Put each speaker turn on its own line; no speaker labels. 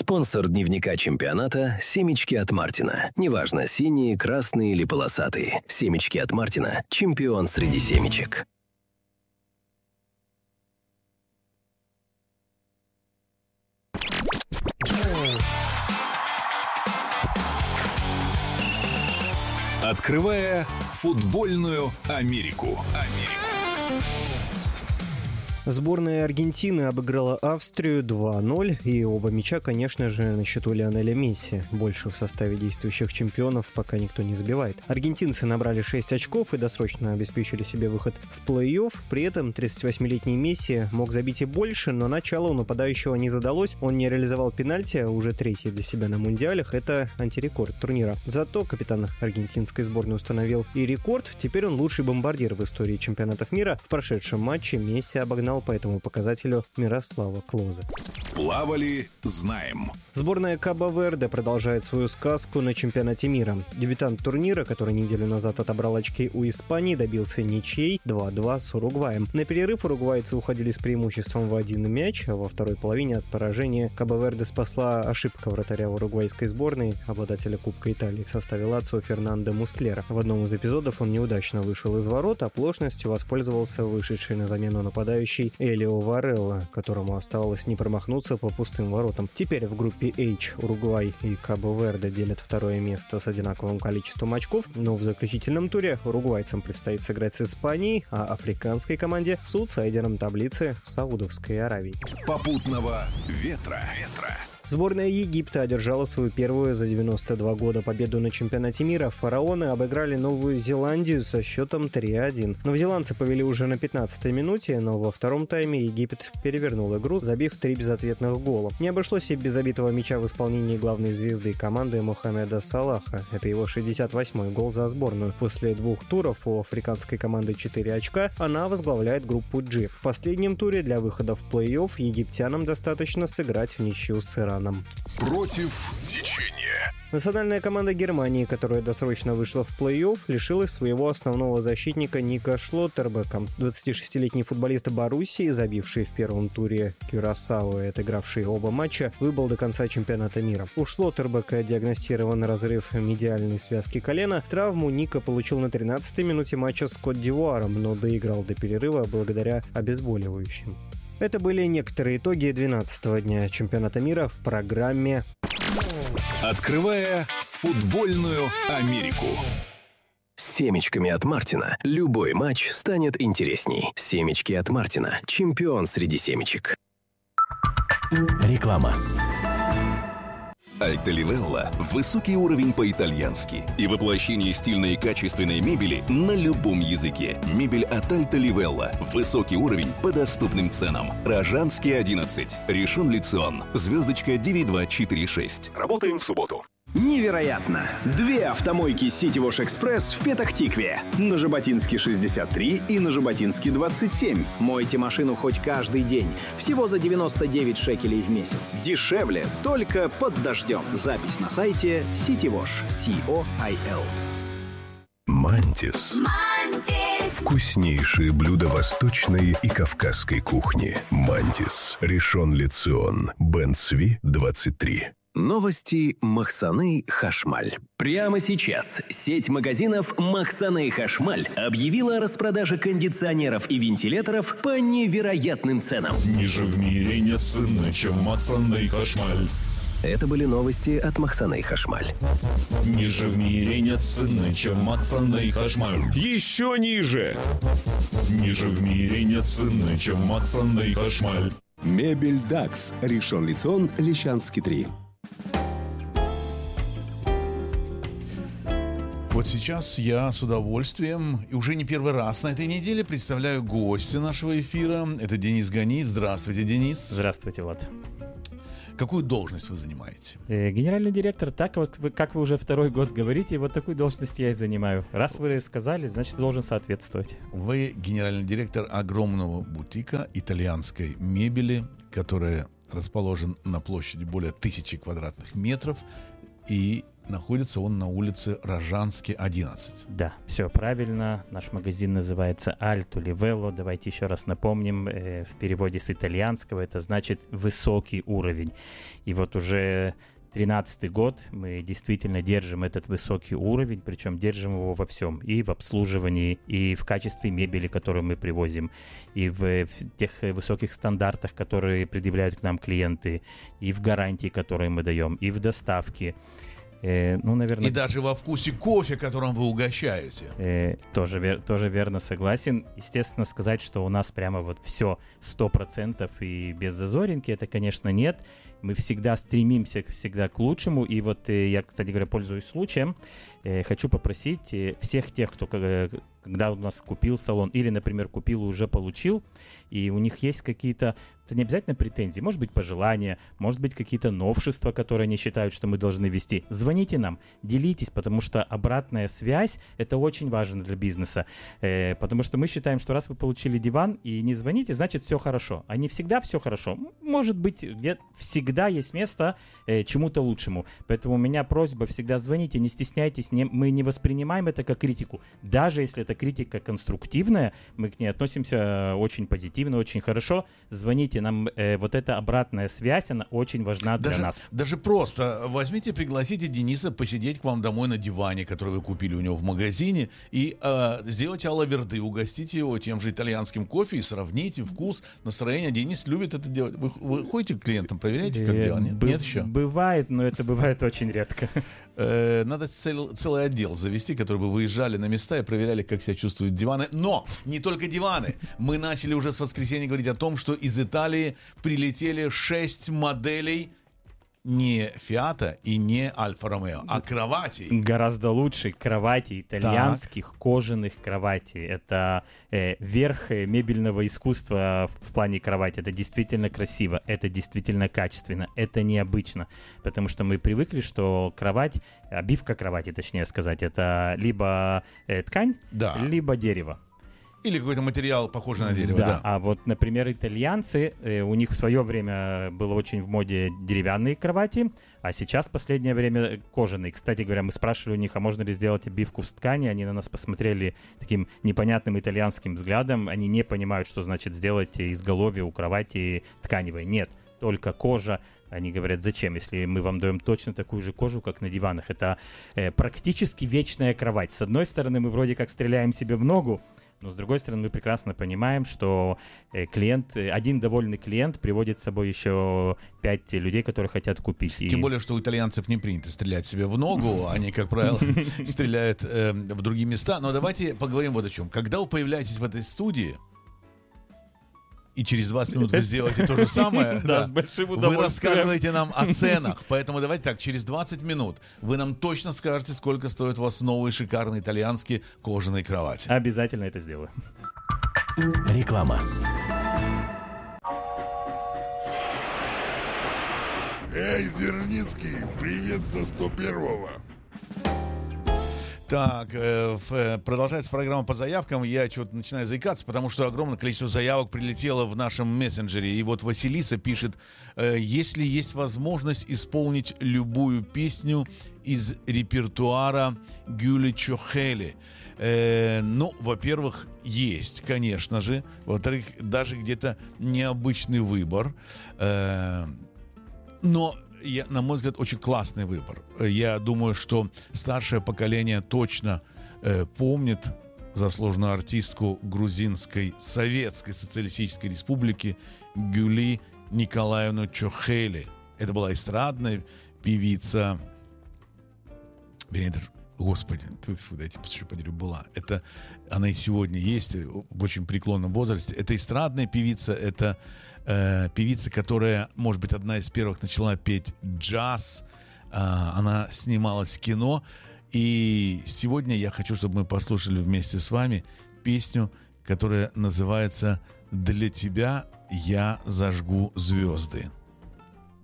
Спонсор дневника чемпионата – семечки от Мартина. Неважно, синие, красные или полосатые. Семечки от Мартина – чемпион среди семечек.
Открывая футбольную Америку.
Сборная Аргентины обыграла Австрию 2-0, и оба мяча, конечно же, на счету Лионеля Месси. Больше в составе действующих чемпионов пока никто не забивает. Аргентинцы набрали 6 очков и досрочно обеспечили себе выход в плей-офф. При этом 38-летний Месси мог забить и больше, но начало у нападающего не задалось. Он не реализовал пенальти, уже третий для себя на мундиалях. Это антирекорд турнира. Зато капитан аргентинской сборной установил и рекорд. Теперь он лучший бомбардир в истории чемпионатов мира. В прошедшем матче Месси обогнал по этому показателю Мирослава Клоза.
Плавали, знаем.
Сборная Кабо-Верде продолжает свою сказку на чемпионате мира. Дебютант турнира, который неделю назад отобрал очки у Испании, добился ничьей 2-2 с Уругваем. На перерыв уругвайцы уходили с преимуществом в один мяч, а во второй половине от поражения Кабо-Верде спасла ошибка вратаря уругвайской сборной, обладателя Кубка Италии в составе Лацио Фернандо Муслера. В одном из эпизодов он неудачно вышел из ворот, оплошностью воспользовался вышедший на замену нападающий Элио Варелла, которому оставалось не промахнуться по пустым воротам. Теперь в группе H Уругвай и Кабо-Верде делят второе место с одинаковым количеством очков, но в заключительном туре уругвайцам предстоит сыграть с Испанией, а африканской команде с аутсайдером таблицы Саудовской Аравии.
Попутного ветра.
Сборная Египта одержала свою первую за 92 года победу на чемпионате мира. Фараоны обыграли Новую Зеландию со счетом 3-1. Новозеландцы повели уже на 15-й минуте, но во втором тайме Египет перевернул игру, забив 3 безответных гола. Не обошлось и без забитого мяча в исполнении главной звезды команды Мохаммеда Салаха. Это его 68-й гол за сборную. После 2 туров у африканской команды 4 очка, она возглавляет группу G. В последнем туре для выхода в плей-офф египтянам достаточно сыграть в ничью с Ираном.
Против течения.
Национальная команда Германии, которая досрочно вышла в плей-офф, лишилась своего основного защитника Ника Шлоттербека. 26-летний футболист Боруссии, забивший в первом туре Кюрасао и отыгравший оба матча, выбыл до конца чемпионата мира. У Шлоттербека диагностирован разрыв медиальной связки колена. Травму Ника получил на 13-й минуте матча с Кот-д'Ивуаром, но доиграл до перерыва благодаря обезболивающим. Это были некоторые итоги 12-го дня чемпионата мира в программе
Открывая футбольную Америку.
С семечками от Мартина любой матч станет интересней. Семечки от Мартина – чемпион среди семечек.
Реклама.
Альта Ливелла – высокий уровень по-итальянски и воплощение стильной и качественной мебели на любом языке. Мебель от Альта Ливелла. Высокий уровень по доступным ценам. Рожанский, 11. Ришон Лицион. Звездочка 9246. Работаем в субботу.
Невероятно! 2 автомойки City Wash Express в Петах-Тикве. На Жаботинске 63 и на Жаботинске 27. Мойте машину хоть каждый день. Всего за 99 шекелей в месяц. Дешевле только под дождем. Запись на сайте City Wash. C-O-I-L.
Мантис. Вкуснейшие блюда восточной и кавказской кухни. Мантис. Ришон Лицион. Бен Цви, 23.
Новости Махсаны Хашмаль.
Прямо сейчас сеть магазинов Махсаны Хашмаль объявила о распродаже кондиционеров и вентиляторов по невероятным ценам.
Ниже в мире нет цены, чем Махсаны Хашмаль.
Это были новости от Махсаны Хашмаль.
Ниже в мире нет цены, чем Махсаны Хашмаль. Еще ниже! Ниже в мире нет цены, чем Махсаны Хашмаль.
Мебель Дакс. Ришон Лицион, Лещанский 3.
Вот сейчас я с удовольствием, и уже не первый раз на этой неделе, представляю гостя нашего эфира. Это Денис Ганиев. Здравствуйте, Денис.
Здравствуйте, Влад.
Какую должность вы занимаете?
Генеральный директор, так вот, как вы уже второй год говорите, вот такую должность я и занимаю. Раз вы сказали, значит, должен соответствовать.
Вы генеральный директор огромного бутика итальянской мебели, которая расположен на площади более 1000 квадратных метров. И находится он на улице Рожанский, 11.
Да, все правильно. Наш магазин называется Alto Livello. Давайте еще раз напомним. В переводе с итальянского это значит «высокий уровень». И вот уже 13-й год мы действительно держим этот высокий уровень, причем держим его во всем. И в обслуживании, и в качестве мебели, которую мы привозим, и в тех высоких стандартах, которые предъявляют к нам клиенты, и в гарантии, которые мы даем, и в доставке. Наверное,
и даже во вкусе кофе, которым вы угощаете.
Тоже верно, согласен. Естественно, сказать, что у нас прямо вот все 100% и без зазоринки, это, конечно, нет. Мы всегда стремимся к лучшему. И вот я, кстати говоря, пользуюсь случаем, хочу попросить всех тех, кто когда у нас купил салон или, например, купил и уже получил, и у них есть какие-то, это не обязательно претензии, может быть, пожелания, может быть, какие-то новшества, которые они считают, что мы должны вести. Звоните нам, делитесь, потому что обратная связь – это очень важно для бизнеса, потому что мы считаем, что раз вы получили диван и не звоните, значит, все хорошо. А не всегда все хорошо. Может быть, где всегда есть место чему-то лучшему. Поэтому у меня просьба, всегда звоните, не стесняйтесь, мы не воспринимаем это как критику. Даже если это критика конструктивная, мы к ней относимся очень позитивно, очень хорошо. Звоните нам, вот эта обратная связь, она очень важна для нас.
Даже просто возьмите, пригласите Дениса посидеть к вам домой на диване, который вы купили у него в магазине, и сделайте алаверды, угостите его тем же итальянским кофе и сравните вкус, настроение. Денис любит это делать. Вы ходите к клиентам, проверяете, как дела? Нет еще?
Бывает, но это бывает очень редко.
Надо целый отдел завести, который бы выезжали на места и проверяли, как себя чувствуют диваны. Но не только диваны. Мы начали уже с воскресенья говорить о том, что из Италии прилетели 6 моделей не Фиата и не Альфа-Ромео, а кроватей.
Гораздо лучше кроватей, итальянских кожаных кроватей. Это верх мебельного искусства в плане кровати. Это действительно красиво, это действительно качественно, это необычно. Потому что мы привыкли, что кровать, обивка кровати, точнее сказать, это либо ткань, либо дерево.
Или какой-то материал, похожий на дерево.
Да, а вот, например, итальянцы, у них в свое время было очень в моде деревянные кровати, а сейчас в последнее время кожаные. Кстати говоря, мы спрашивали у них, а можно ли сделать обивку с ткани, они на нас посмотрели таким непонятным итальянским взглядом, они не понимают, что значит сделать изголовье у кровати тканевой. Нет, только кожа. Они говорят, зачем, если мы вам даем точно такую же кожу, как на диванах. Это практически вечная кровать. С одной стороны, мы вроде как стреляем себе в ногу, но с другой стороны, мы прекрасно понимаем, что один довольный клиент приводит с собой еще 5 людей, которые хотят купить.
Тем более, что у итальянцев не принято стрелять себе в ногу, они, как правило, стреляют в другие места. Но давайте поговорим вот о чем. Когда вы появляетесь в этой студии, и через 20 минут вы сделаете то же самое,
с большим удовольствием.
Вы рассказываете нам о ценах. Поэтому давайте так, через 20 минут вы нам точно скажете, сколько стоят у вас новые шикарные итальянские кожаные кровати.
Обязательно это сделаю.
Реклама.
Эй, Зерницкий, привет за 101-го.
Так, продолжается программа по заявкам. Я что-то начинаю заикаться, потому что огромное количество заявок прилетело в нашем мессенджере. И вот Василиса пишет, если есть возможность исполнить любую песню из репертуара Гюли Чохели. Во-первых, есть, конечно же. Во-вторых, даже где-то необычный выбор. Но на мой взгляд, очень классный выбор. Я думаю, что старшее поколение точно помнит заслуженную артистку Грузинской Советской Социалистической Республики Гюли Николаевну Чохели. Это была эстрадная певица. Господи, дайте посмотрю, была. Это она и сегодня есть в очень преклонном возрасте. Это эстрадная певица, это певица, которая, может быть, одна из первых начала петь джаз. Она снималась в кино. И сегодня я хочу, чтобы мы послушали вместе с вами песню, которая называется «Для тебя я зажгу звезды».